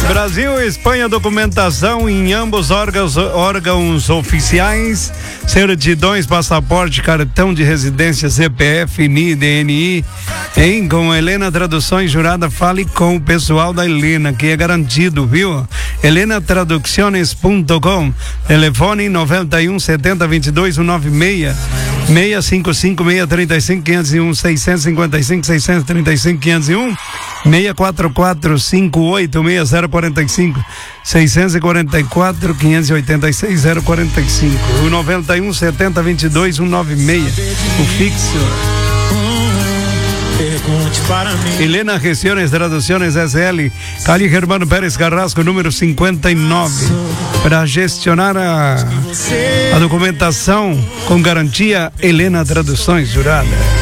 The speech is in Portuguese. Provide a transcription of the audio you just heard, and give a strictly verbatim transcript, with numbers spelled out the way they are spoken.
Brasil e Espanha, documentação em ambos órgãos, órgãos oficiais, certidões, passaporte, cartão de residência, C P F, N I, D N I. Hein? Com Helena Traduções Jurada, fale com o pessoal da Helena, que é garantido, viu? helena traducciones ponto com, telefone noventa e um, setenta, vinte e dois, cento e noventa e seis, seis cinco cinco, seis três cinco, quinhentos e um, seiscentos e cinquenta e cinco, seiscentos e trinta e cinco, quinhentos e um, seis quatro quatro, cinco oito seis zero quatro cinco, seiscentos e quarenta e quatro, quinhentos e oitenta e seis, zero quarenta e cinco, o noventa e um, setenta, vinte e dois, cento e noventa e seis, o fixo. Helena Gestiones Traduções S L, Cali Germano Pérez Carrasco, número cinquenta e nove, para gestionar a, a documentação com garantia. Helena Traduções Jurada.